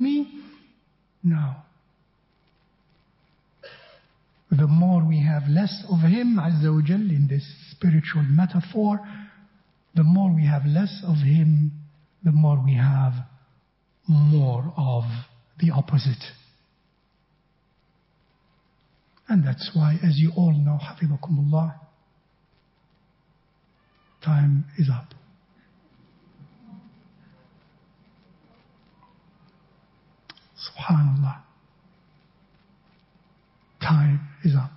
me? No. The more we have less of Him, Azza wa Jal, in this spiritual metaphor, the more we have less of Him, the more we have more of the opposite. And that's why, as you all know, Hafizakumullah, time is up. Subhanallah. Time is up.